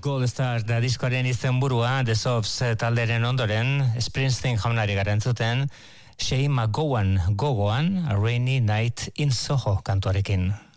Gold Star da diskoaren izenburua, The Softs talderen ondoren, Springsteen jaunari garantzuten, Shane McGowan gogoan, A Rainy Night in Soho kantuarekin.